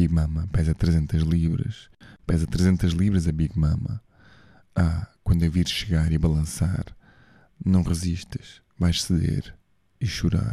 Big Mama pesa 300 libras. Pesa 300 libras a Big Mama. Ah, quando a vires chegar e balançar, não resistas, vais ceder e chorar.